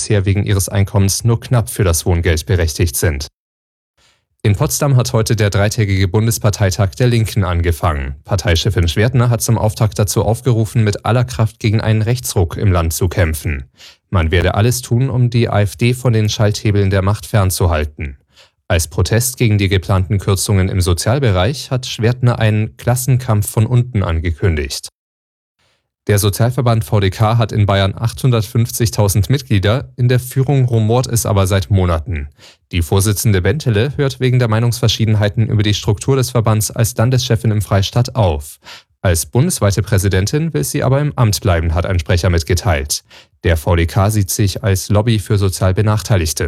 bisher wegen ihres Einkommens nur knapp für das Wohngeld berechtigt sind. In Potsdam hat heute der dreitägige Bundesparteitag der Linken angefangen. Parteichefin Schwertner hat zum Auftakt dazu aufgerufen, mit aller Kraft gegen einen Rechtsruck im Land zu kämpfen. Man werde alles tun, um die AfD von den Schalthebeln der Macht fernzuhalten. Als Protest gegen die geplanten Kürzungen im Sozialbereich hat Schwertner einen Klassenkampf von unten angekündigt. Der Sozialverband VdK hat in Bayern 850.000 Mitglieder, in der Führung rumort es aber seit Monaten. Die Vorsitzende Bentele hört wegen der Meinungsverschiedenheiten über die Struktur des Verbands als Landeschefin im Freistaat auf. Als bundesweite Präsidentin will sie aber im Amt bleiben, hat ein Sprecher mitgeteilt. Der VdK sieht sich als Lobby für sozial Benachteiligte.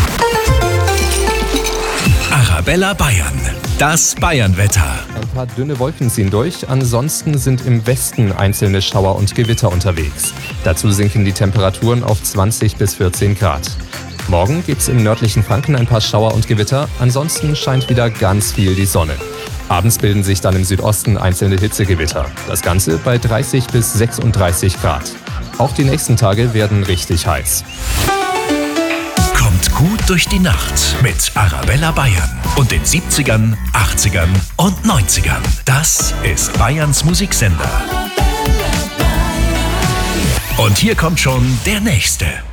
Arabella Bayern, das Bayernwetter. Ein paar dünne Wolken ziehen durch, ansonsten sind im Westen einzelne Schauer und Gewitter unterwegs. Dazu sinken die Temperaturen auf 20 bis 14 Grad. Morgen gibt's im nördlichen Franken ein paar Schauer und Gewitter, ansonsten scheint wieder ganz viel die Sonne. Abends bilden sich dann im Südosten einzelne Hitzegewitter. Das Ganze bei 30 bis 36 Grad. Auch die nächsten Tage werden richtig heiß. Kommt gut durch die Nacht mit Arabella Bayern und den 70ern, 80ern und 90ern. Das ist Bayerns Musiksender. Und hier kommt schon der nächste.